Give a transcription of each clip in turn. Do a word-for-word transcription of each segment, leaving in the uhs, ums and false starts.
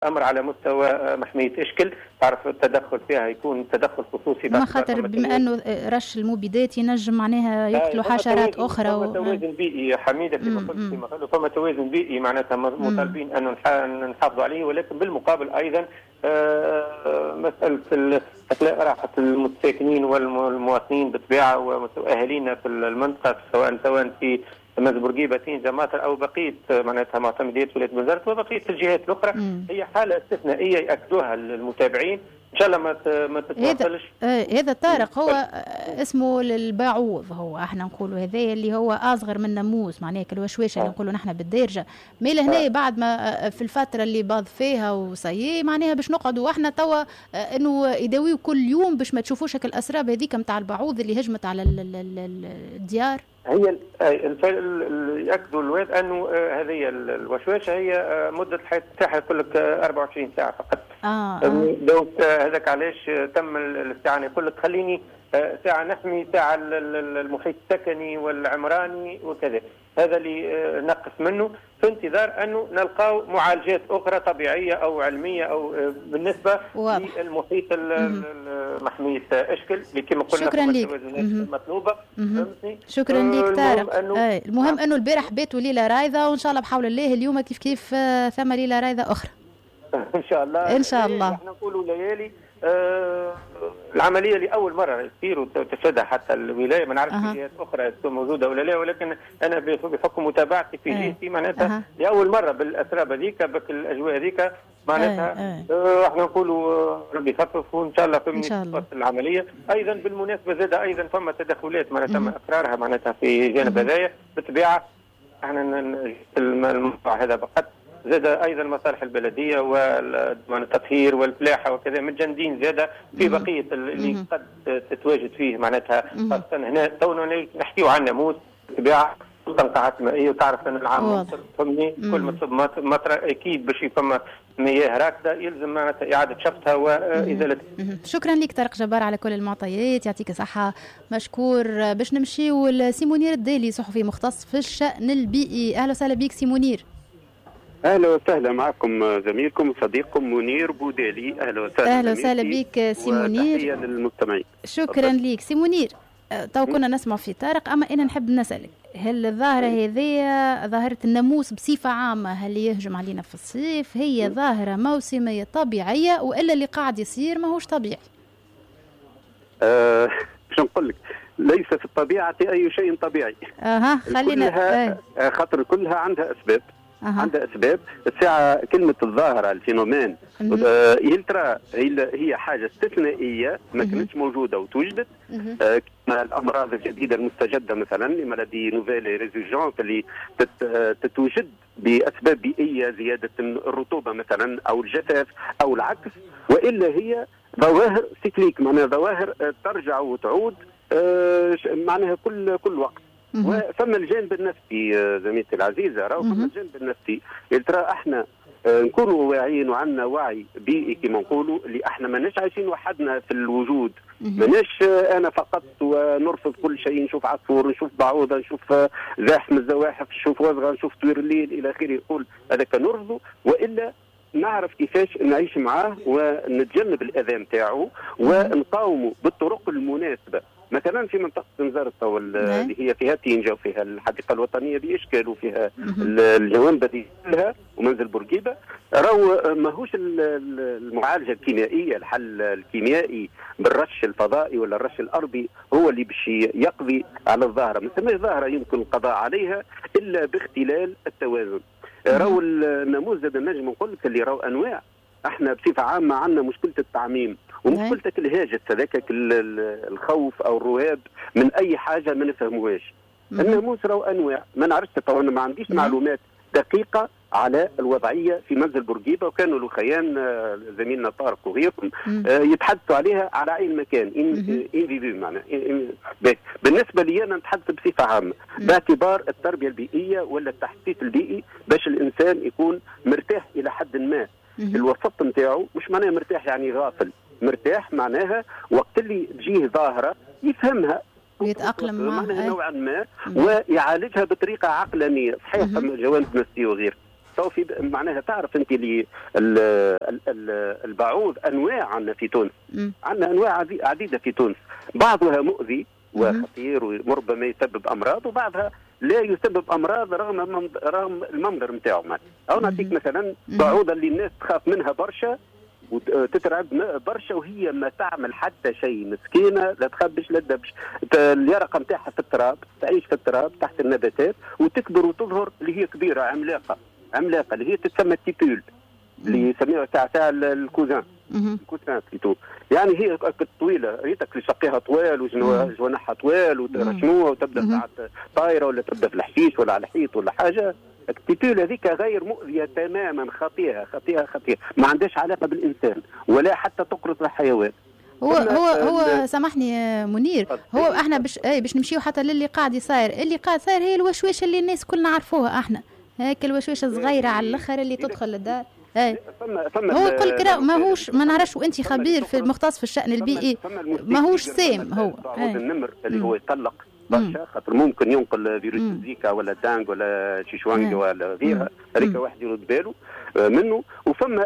امر على مستوى محميه اشكل، تعرف التدخل فيها يكون تدخل خصوصي. ما خاطر بما انه رش المبيدات ينجم معناها يقتلوا حشرات اخرى. فما توازن بيئي حميده كما قلت كما قالوا، فما توازن بيئي معناتها مطالبين ان نحافظوا عليه، ولكن بالمقابل ايضا مساله اطلاق راحه المتساكنين والمواطنين بالطبيعه واهالينا في المنطقه، سواء سواء في مزبورقيبه تينجا ماطر او بقيه معناتها معتمديات ولايه بنزرت وبقيه الجهات الاخرى. مم. هي حاله استثنائيه ياكدوها المتابعين، ان شاء الله ما ما تتواصلش. هذا هذا طارق هو اسمه الباعوض، هو احنا نقولوا هذا اللي هو اصغر من الناموس، معناه الوشواشه اللي نقولوا نحن بالدارجه. مي لهنا بعد ما في الفتره اللي باض فيها وصايي معناها باش نقعدوا احنا توا انه يداويوا كل يوم باش ما تشوفوش هك الاسراب هذيك نتاع الباعوض اللي هجمت على الديار. هي اللي ياكدوا الواد انه هذه الوشواشه هي مده الحياه تاعها يقول لك أربعة وعشرين ساعه فقط. اه, آه. دونك هذاك علاش تم الاستعانه، يقول لك خليني ساعه نحمي ساعه المحيط السكني والعمراني وكذا، هذا اللي نقص منه في انتظار انه نلقاو معالجات اخرى طبيعيه او علميه او بالنسبه للمحيط محميه اشكل اللي كما قلنا شكرا لك مطلوبه. شكرا لك طارق. آه. المهم انه البارح باتوا ليله رايضه، وان شاء الله بحول الله اليوم كيف كيف ثم ليله رايضه اخرى ان شاء الله. ان شاء الله احنا نقولوا ليالي آه العمليه لاول مره تصير وتشهدها حتى الولايه، ما نعرفش أه. جهات اخرى تكون موجوده ولا لا، ولكن انا بحكم متابعتي في جهتي معناتها أه. لاول مره بالاسراب هذيك بالاجواء هذيك معناتها أه. أه. احنا نقولوا ربي يخفف وان شاء الله في العمليه. ايضا بالمناسبه زاد ايضا فما تدخلات معناتها تم اقرارها معناتها في جانب هذايا بالطبيعه. احنا الموضوع هذا فقط زاد ايضا مصالح البلديه والتطهير والفلاحه وكذا متجندين زاد في بقيه اللي قد تتواجد فيه معناتها، خاصه هنا تونا نحكيو عن ناموس بالطبيعه قنقعات مائيه، وتعرف ان العام فهمني كل ما تصب مطر اكيد باش فما مياه راكده يلزم معناتها اعاده شفتها وازالتها. شكرا لك طارق جبار على كل المعطيات، يعطيك الصحه، مشكور. باش نمشيو لسيمونير الدالي صحفي مختص في الشان البيئي. اهلا وسهلا بك سيمونير. اهلا وسهلا معكم زميلكم وصديقكم منير بودالي. اهلا وسهلا. اهلا وسهلا بك سيمونير. وتحيه للمستمعين. شكرا لك سيمونير. تو كنا نسمع في طارق، اما انا نحب نسالك، هل الظاهره هذه ظاهره الناموس بصفه عامه هل يهجم علينا في الصيف هي ظاهره موسميه طبيعيه والا اللي قاعد يصير ماهوش طبيعي؟ أه شو نقول لك، ليس في الطبيعه اي شيء طبيعي. اها خلينا كلها آه. خاطر كلها عندها اسباب. أه. عندها اسباب. الساعه كلمه الظاهره الفينومين آه يلترى هي حاجه استثنائيه ما كانتش موجوده وتوجدت. آه الامراض الجديده المستجده مثلا لمالادي نوفيل ريزيجونت اللي تتوجد باسباب بيئيه، زياده الرطوبه مثلا او الجفاف او العكس، والا هي ظواهر سيكليك معناها ظواهر ترجع وتعود آه معناها كل كل وقت. وثم الجانب النفسي زميلتي العزيزه، راهو ثم الجانب النفسي اللي ترى احنا نكونوا واعيين وعندنا وعي بيئي كما نقولوا، اللي احنا ماناش عايشين وحدنا في الوجود، ماناش انا فقط ونرفض كل شيء، نشوف عصفور نشوف بعوضه نشوف زاحف من الزواحف نشوف وزغه نشوف طوير الليل الى اخره، يقول هذاك نرفضه، والا نعرف كيفاش نعيش معاه ونتجنب الاذى نتاعو ونقاومه بالطرق المناسبه. مثلا في منطقه نزرت اللي هي فيها تينجا وفيها الحديقه الوطنيه باشكال وفيها الجوانب هذه كلها ومنزل بورقيبه، راهو ماهوش المعالجه الكيميائيه الحل الكيميائي بالرش الفضائي ولا الرش الارضي هو اللي باش يقضي على الظاهره، ما ثماش ظاهره يمكن القضاء عليها الا باختلال التوازن. راهو الناموس زاد النجم نقول لك اللي راهو انواع، احنا بصفه عامه عندنا مشكله التعميم ومشكلتك الهاجس هذاك الخوف او الرهاب من اي حاجه ما نفهموهاش. الناموس راهو انواع، ما نعرفش طبعا ما عنديش معلومات دقيقه على الوضعيه في منزل بورقيبه، وكانوا الاخيان زميلنا طارق وغيرهم يتحدثوا عليها على اي مكان ان فيفي معناها. بالنسبه لي انا نتحدث بصفه عامه باعتبار التربيه البيئيه ولا التحسيس البيئي باش الانسان يكون مرتاح الى حد ما. الوسط نتاعو مش معناها مرتاح يعني غافل، مرتاح معناها وقت اللي تجيه ظاهره يفهمها ويتاقلم معها نوعا ما ويعالجها بطريقه عقلانيه. صحيح فما جوانب نفسيه وغير، صوفي معناها تعرف انت اللي البعوض انواع عندنا في تونس، عندنا انواع عديده في تونس، بعضها مؤذي وخطير وربما يسبب امراض، وبعضها لا يسبب امراض رغم رغم المنظر نتاعو. او نعطيك مثلا بعوضه اللي الناس تخاف منها برشا وتترعب برشا وهي ما تعمل حتى شيء، مسكينه لا تخبش لا تدبش، اليرقه نتاعها في التراب، تعيش في التراب تحت النباتات وتكبر وتظهر اللي هي كبيره عملاقه عملاقه اللي هي تتسمى التيبول اللي يسميوها ساعه ساعه الكوزان الكوزان بليتو، يعني هي طويله ريتك اللي شقيها طوال وجوانحها طوال وترشموها وتبدا ساعات طايره ولا تبدا في الحشيش ولا على الحيط ولا حاجه. التيبول هذيك غير مؤذيه تماما، خطيره خطيره خطيره، ما عندهاش علاقه بالانسان ولا حتى تقرص الحيوان. هو هو هو سامحني منير، هو احنا باش اي باش نمشيو حتى للي قاعد يصاير، اللي قاعد صاير هي الوشوشه اللي الناس كلنا عرفوها احنا، هيك الوشوشه صغيره على الاخر اللي تدخل للدار. اي هو كل كلام ماهوش ما نعرفش، وانت خبير في المختص في الشأن البيئي، ماهوش سام هو النمر اللي هو يطلق برشا خاطر ممكن ينقل فيروس الزيكا ولا الدانغ ولا شيشوانغ ولا غيرها، هذيك واحد يرد باله منه. وفما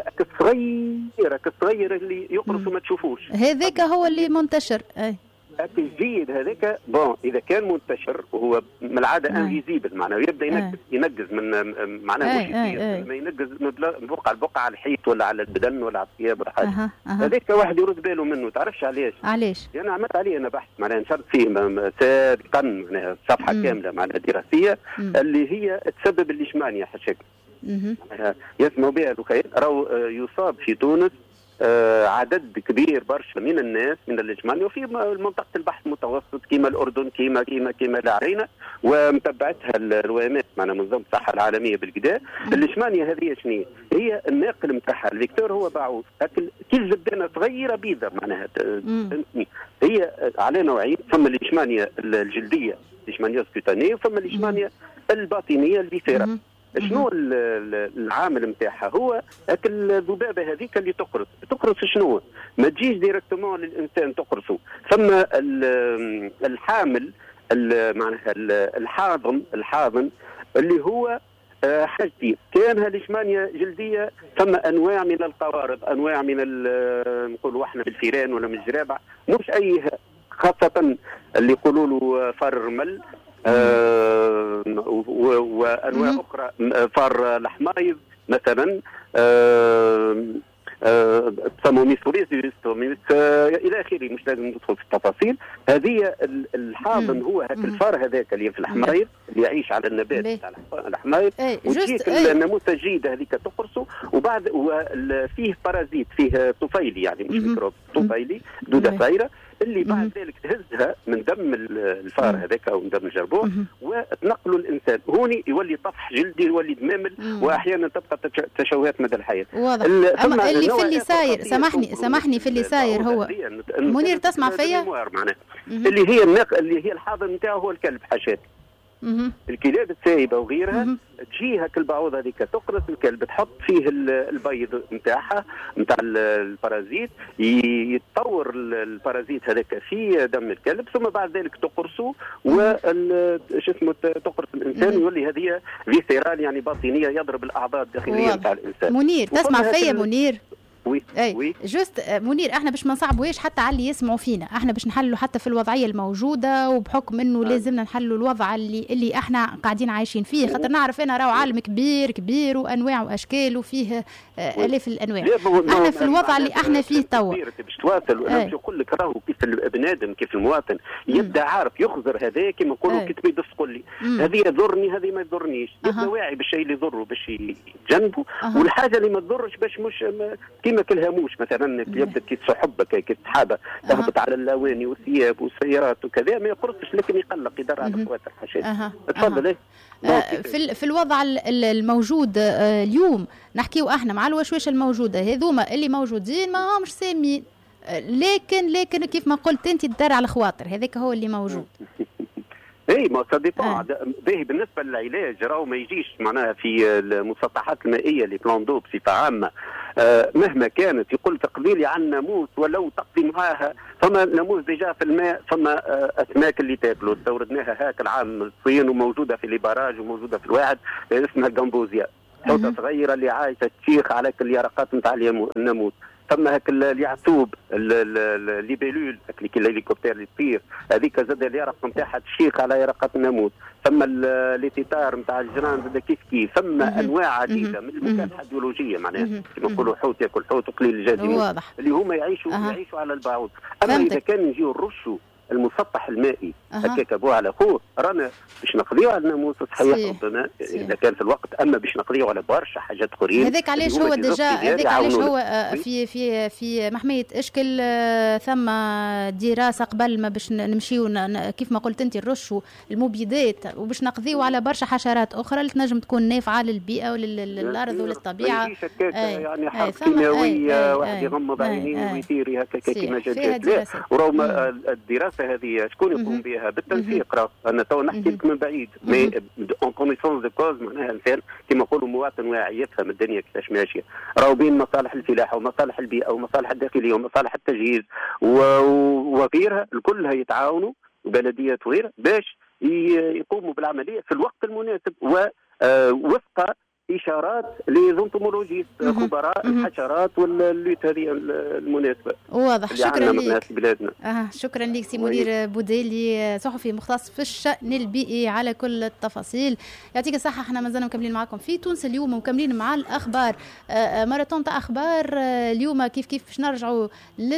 كصغيره كصغيره اللي يقرص وما تشوفوش، هذاك هو اللي منتشر. اي الجيد هذاك بون اذا كان منتشر وهو من العاده انفيزيبل معناه يبدا ينقز ينقز من معناه مش يصير ما ينقز من بقعه لبقعه على الحيط ولا على البدن ولا على الثياب ولا حاجه. هذاك واحد يرد باله منه، تعرفش علاش؟ علاش؟ انا يعني عملت عليه انا بحث معناها نشرت فيه سابقا معناها صفحه مم. كامله معناها دراسيه مم. اللي هي تسبب الليشمانيا حشاك معناها يسموا بها الخير. راهو يصاب في تونس آه عدد كبير برشا من الناس من الليشمانيا، وفي منطقه البحر المتوسط كيما الاردن كيما كيما كيما العرينه ومتبعتها الوامات معنا منظمه الصحه العالميه بالكدا. الليشمانيا هذه شنو هي؟ الناقل نتاعها الفيكتور هو بعوض كي الجبانه صغيره بيضه معناها فهمتني. هي على نوعين، ثم الليشمانيا الجلديه الليشمانيا سكوتانيه، وثم الليشمانيا الباطنيه الفيسيرا. شنو العامل نتاعها؟ هو هاك الذبابه هذيك اللي تقرص تقرص شنو؟ ما تجيش ديريكتومون للانسان تقرصه، ثم الحامل معناها الحاضن الحاضن اللي هو حاجتين، كانها ليشمانيا جلديه ثم انواع من القوارض، انواع من نقولوا احنا بالفيران ولا من الجرابع، مش اي خاصه اللي يقولوا له فار الرمل آه وانواع مم. اخرى فار الحمايض مثلا آه آه سموميسوريزيس الى اخره، مش لازم ندخل في التفاصيل. هذه الحاضن هو هاك الفار هذاك اللي في الحمايض اللي يعيش على النبات تاع الحمايض، وتجيك الناموسه الجيده هذيك تقرصه، وبعد فيه بارازيت فيه طفيلي يعني مش ميكروب طفيلي دوده صغيره اللي بعد ذلك تهزها من دم الفار هذاك او من دم الجربوع وتنقله الانسان، هوني يولي طفح جلدي يولي دمامل واحيانا تبقى تشوهات مدى الحياه. واضح. اما اللي في اللي ساير سامحني سامحني في اللي ساير هو منير تسمع فيا اللي هي الناق اللي هي الحاضن نتاعو هو الكلب حشات. الكلاب السايبه وغيرها تجي هاك البعوضه هذيك تقرص الكلب، تحط فيه البيض نتاعها نتاع البارازيت، يتطور البارازيت هذاك في دم الكلب، ثم بعد ذلك تقرصه وش اسمه تقرص الانسان، يولي هذه فيسيرال يعني باطنيه يضرب الاعضاء الداخليه نتاع الانسان. منير تسمع فيا منير؟ وي اي جوست منير، احنا باش ما نصعبوهاش حتى على اللي يسمعوا فينا، احنا باش نحلوا حتى في الوضعيه الموجوده، وبحكم انه آه. لازمنا نحلوا الوضع اللي اللي احنا قاعدين عايشين فيه، خاطر نعرف انا راهو عالم كبير كبير وانواع واشكال وفيه آه الاف الانواع. احنا في الوضع اللي احنا فيه توا باش تواصل. انا باش نقول لك راهو كيف البنادم كيف المواطن يبدا عارف يخزر هذا كما نقولوا كي تبي تقول لي هذه يضرني هذه ما يضرنيش، يبدا أه. واعي بالشيء اللي يضره باش يجنبه، أه. والحاجه اللي ما تضرش باش مش كيما كالهاموش مثلا يبدا كي تسحب كي تسحابه تهبط على الاواني والثياب والسيارات وكذا، ما يقرصش لكن يقلق يدار على اخوات الحشاشة. تفضل. ايه في في الوضع الموجود اليوم نحكيو احنا مع الوشوشه الموجوده هذوما اللي موجودين ما همش سامين، لكن لكن كيف ما قلت انت الدار على الخواطر هذاك هو اللي موجود. اي ما صديقون باهي بالنسبه للعلاج راهو ما يجيش معناها في المسطحات المائيه اللي بلان دو بصفه عامه آه مهما كانت يقول تقضي لي عن ناموس ولو تقضي معاها، فما ناموس ديجا في الماء، فما آه اسماك اللي تاكلوا استوردناها هاك العام من الصين وموجوده في البراج وموجوده في الواحد آه اسمها الجمبوزيا. حوته صغيره اللي عايشه تشيخ على اليرقات نتاع الناموس. ثم هاك اليعتوب الليبيلول الهليكوبتر اللي يطير هذيك زاد اليرق نتاعها تشيخ على يرقات الناموس. ثم التيتار نتاع الجيران زاد كيف كيف. ثم انواع عديده من المكافحه البيولوجيه معناها كما نقولوا حوت ياكل حوت وقليل الجاذبيه اللي هما يعيشوا أه. يعيشوا على البعوض. اما اذا كان نجيو نرشوا المسطح المائي أه. هكاك ابوه على اخوه رانا باش نقضيو على الناموس صحيح ربما اذا كان في الوقت. اما باش نقضيو على برشا حاجات اخرين. هذاك علاش هو ديجا هذاك علاش هو في في في محميه اشكل ثم دراسه قبل ما باش نمشيو كيف ما قلت انت نرشوا المبيدات وباش نقضيو على برشا حشرات اخرى اللي تنجم تكون نافعه للبيئه وللارض وللطبيعه. يعني حرب كيماويه واحد يغمض عينيه ويثير هكاك كيما جات. ورغم الدراسه هذه شكون يقوم بها بالتنسيق. راه انا تو نحكي لك من بعيد مي اون كونيسونس دو كوز معناها انسان كما نقولوا مواطن واعي يفهم الدنيا كيفاش ماشيه. راهو بين مصالح الفلاحه ومصالح البيئه ومصالح الداخليه ومصالح التجهيز وغيرها الكلها يتعاونوا بلديات وغيرها باش يقوموا بالعمليه في الوقت المناسب ووفق اشارات لزونتومولوجيست خبراء الحشرات والليت هذه المناسبه. واضح. شكرا لك. بلادنا. آه شكرا لك سي منير بوديلي صحفي مختص في الشأن البيئي على كل التفاصيل. يعطيك الصحه. احنا مازلنا مكملين معكم في تونس اليوم ومكملين مع الاخبار. آه ماراثون تاع اخبار. آه اليوم كيف كيف باش نرجعوا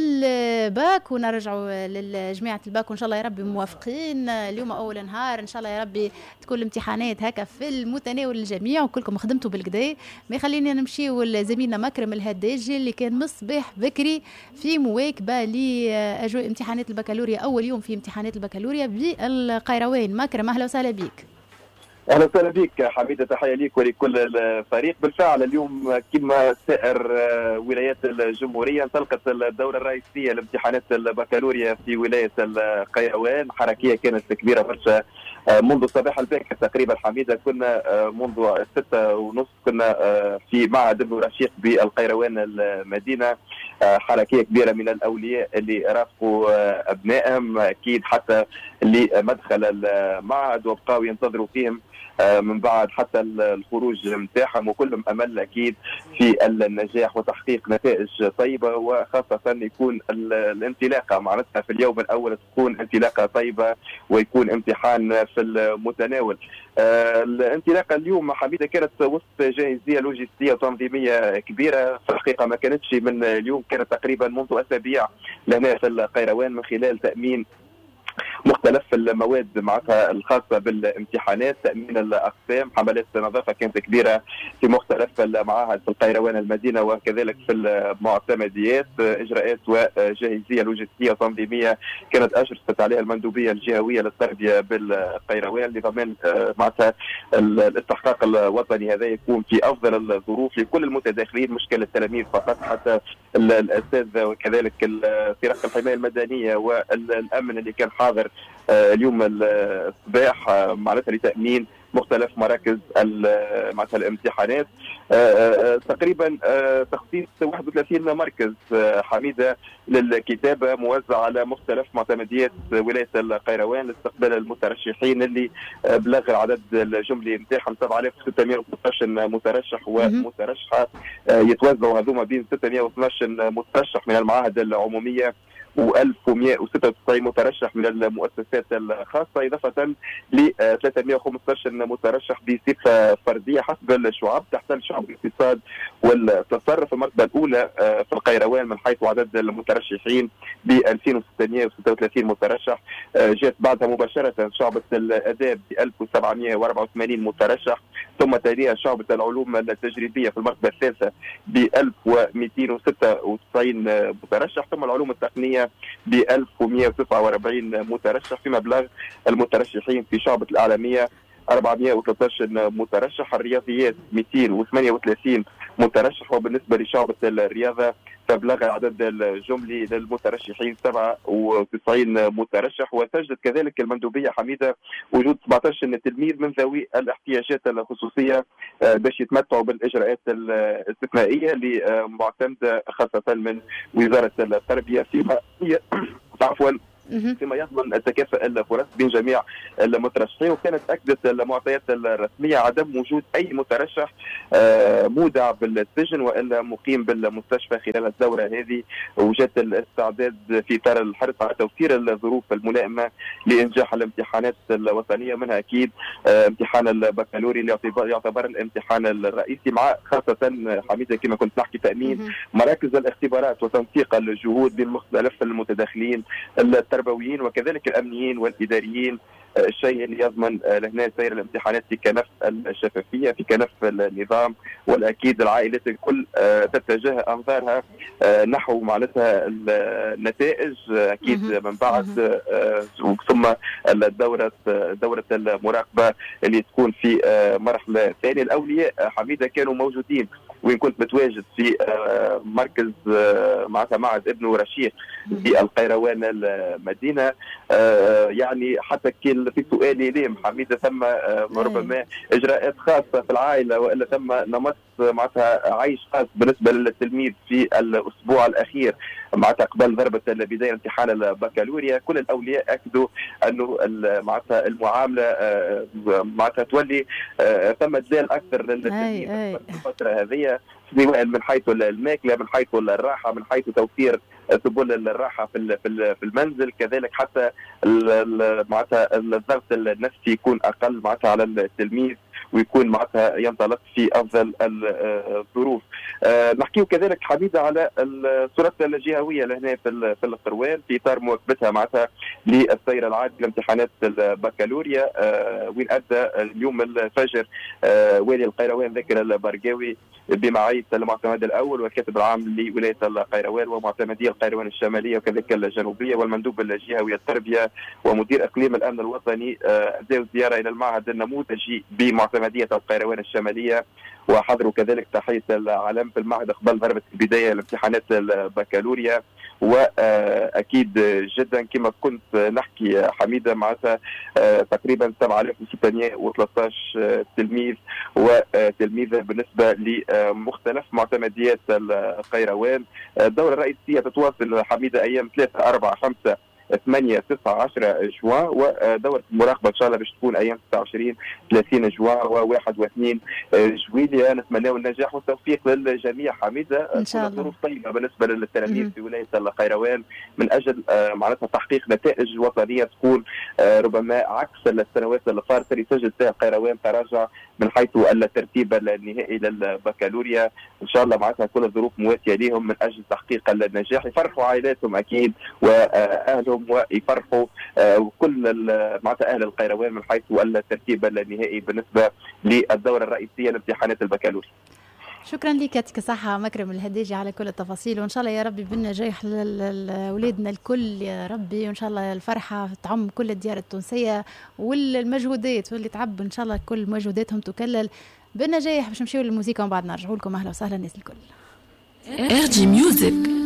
للباك ونرجعوا لجماعه الباك وان شاء الله يا ربي موافقين. آه اليوم اول نهار ان شاء الله يا ربي تكون الامتحانات هكا في المتناول الجميع وكلكم خدمتوا بالكدا. ما خلينا نمشيو لزميلنا مكرم الهداجي اللي كان مصباح بكري في مواكبه لاجواء امتحانات البكالوريا اول يوم في امتحانات البكالوريا بالقيروان. مكرم اهلا وسهلا بك. اهلا وسهلا بك حميده. تحيه ليك ولكل الفريق. بالفعل اليوم كما سائر ولايات الجمهوريه انطلقت الدوره الرئيسيه لامتحانات البكالوريا في ولايه القيروان. حركيه كانت كبيره برشا منذ الصباح الباكر تقريبا حميده. كنا منذ ستة ونصف كنا في معهد ابن رشيق بالقيروان المدينه. حركيه كبيره من الاولياء اللي رافقوا ابنائهم اكيد حتى لمدخل المعهد وبقاو ينتظروا فيهم من بعد حتى الخروج نتاعهم وكلهم امل اكيد في النجاح وتحقيق نتائج طيبه وخاصه يكون الانطلاقه معناتها في اليوم الاول تكون انطلاقه طيبه ويكون امتحان في المتناول. الانطلاقه اليوم حميده كانت وسط جاهزيه لوجستيه وتنظيميه كبيره في الحقيقه ما كانتش من اليوم كانت تقريبا منذ اسابيع لهنا في القيروان من خلال تامين مختلف المواد معناتها الخاصه بالامتحانات تامين الاقسام. حملات نظافه كانت كبيره في مختلف المعاهد في القيروان المدينه وكذلك في المعتمديات. اجراءات وجاهزيه لوجستيه وتنظيميه كانت اشرفت عليها المندوبيه الجهويه للتربيه بالقيروان لضمان معناتها الاستحقاق الوطني هذا يكون في افضل الظروف لكل المتداخلين مش التلاميذ فقط حتى الاساتذه وكذلك فرق الحمايه المدنيه والامن اللي كان حاضر اليوم الصباح معناتها لتامين مختلف مراكز معناتها الامتحانات. تقريبا تخصيص واحد وثلاثين مركز حميده للكتابه موزع على مختلف معتمديات ولايه القيروان لاستقبال المترشحين اللي بلغ العدد الجملي نتاعهم سبعة آلاف وستمائة واثني عشر مترشح ومترشحه. يتوزعوا هذوما بين ستمائة واثني عشر مترشح من المعاهد العموميه وألف ومائة وستة وتسعين مترشح من المؤسسات الخاصة إضافة ل ثلاثمائة وخمسة عشر مترشح بصفة فردية حسب الشعب تحتل شعب الاقتصاد والتصرف. المرتبة الأولى في القيروان من حيث عدد المترشحين ب ألفين وستمائة وستة وثلاثين مترشح. جاءت بعدها مباشرة شعبة الآداب ب ألف وسبعمائة وأربعة وثمانين مترشح ثم تليها شعبة العلوم التجريبية في المرتبة الثالثة ب ألف ومئتين وستة وتسعين مترشح ثم العلوم التقنية ب ألف ومائة وتسعة وأربعين مترشح في مبلغ المترشحين في شعبة الإعلامية أربعمائة وثلاثة عشر مترشح. الرياضيات مئتين وثمانية وثلاثين مترشح وبالنسبة لشعبة الرياضة فبلغ العدد الجملي للمترشحين سبعة وتسعين مترشح. وسجلت كذلك المندوبية حميدة وجود سبعة عشر تلميذ من ذوي الاحتياجات الخصوصية باش يتمتعوا بالإجراءات الاستثنائية اللي معتمدة خاصة من وزارة التربية فيما هي عفوا فيما يضمن تكافؤ الفرص بين جميع المترشحين. وكانت اكدت المعطيات الرسميه عدم وجود اي مترشح مودع بالسجن والا مقيم بالمستشفى خلال الدوره هذه، وجدت الاستعداد في اطار الحرص على توفير الظروف الملائمه لانجاح الامتحانات الوطنيه، منها اكيد امتحان البكالوري اللي يعتبر الامتحان الرئيسي، مع خاصه حميده كما كنت نحكي تامين مراكز الاختبارات وتنسيق الجهود بين مختلف المتداخلين التربويين وكذلك الامنيين والاداريين، الشيء اللي يضمن لهنا سير الامتحانات في كنف الشفافيه في كنف النظام. والاكيد العائلات الكل تتجه انظارها نحو معناتها النتائج اكيد من بعد ثم الدوره دوره المراقبه اللي تكون في مرحله ثانيه. الاولياء حميده كانوا موجودين وين كنت متواجد في مركز معناتها معهد ابن رشيق في القيروان المدينه. يعني حتى كان في سؤالي ليه حميده ثم ربما اجراءات خاصه في العائله والا ثم نمط معناتها عيش خاص بالنسبه للتلميذ في الاسبوع الاخير معناتها قبل ضربه بدايه امتحان البكالوريا. كل الاولياء اكدوا انه معناتها المعامله معناتها تولي ثم دلال اكثر للتلميذ في الفتره هذه، سواء من حيث الماكله، من حيث الراحه، من حيث توفير سبل الراحه في في المنزل، كذلك حتى معناتها الضغط النفسي يكون اقل معناتها على التلميذ ويكون معناتها ينطلق في افضل الظروف. أه نحكيو كذلك حميده على الصورة الجهويه لهنا في في القروان في اطار مواكبتها معناتها للسير العادي لامتحانات البكالوريا، أه وين ادى اليوم الفجر أه والي القيروان ذاكر البرقاوي بمعيه المعتمد الاول والكاتب العام لولايه القيروان ومعتمدي القيروان الشماليه وكذلك الجنوبيه والمندوب الجهوي التربيه ومدير اقليم الامن الوطني ادوا زياره الى المعهد النموذجي بمعتمديه القيروان الشماليه وحضروا كذلك تحيه العلم في المعهد قبل ضربه البدايه لامتحانات البكالوريا. واكيد جدا كما كنت نحكي حميده معناتها تقريبا سبعة آلاف وستمائة وثلاثة عشر تلميذ وتلميذه بالنسبه لمختلف معتمديات القيروان. الدوره الرئيسيه تتواصل حميده ايام ثلاثة أربعة خمسة ثمانية تسعة عشرة جوان، ودورة المراقبة إن شاء الله باش تكون أيام ستة وعشرين ثلاثين جوان وواحد واثنين جويلية. نتمنى النجاح والتوفيق للجميع حميدة. إن شاء الله. ظروف طيبة بالنسبة للتلاميذ في ولاية القيروان من أجل معناتها تحقيق نتائج وطنية تكون ربما عكس السنوات الفارطة اللي تجد فيها القيروان تراجع من حيث الترتيب النهائي للبكالوريا. إن شاء الله معناتها كل الظروف مواتية لهم من أجل تحقيق النجاح، يفرحوا عائلاتهم أكيد وأهلهم ويفرحوا كل معناتها اهل القيروان من حيث الترتيب النهائي بالنسبه للدوره الرئيسيه لامتحانات البكالوريا. شكرا لك، يعطيك الصحة مكرم الهديجي على كل التفاصيل، وإن شاء الله يا ربي بالنجاح لأولادنا الكل يا ربي، وإن شاء الله الفرحة تعم كل الديار التونسية والمجهودات واللي تعب إن شاء الله كل مجهوداتهم تكلل بالنجاح. باش نمشيو للموسيقى ومن بعد نرجعوا لكم. أهلا وسهلا الناس الكل. ار جي ميوزك.